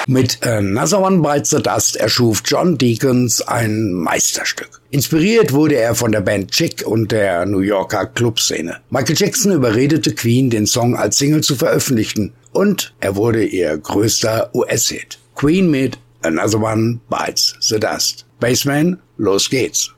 Mit Another One Bites the Dust erschuf John Deacon ein Meisterstück. Inspiriert wurde er von der Band Chic und der New Yorker Clubszene. Michael Jackson überredete Queen, den Song als Single zu veröffentlichen, und er wurde ihr größter US-Hit. Queen mit Another One Bites the Dust. Bassman, los geht's.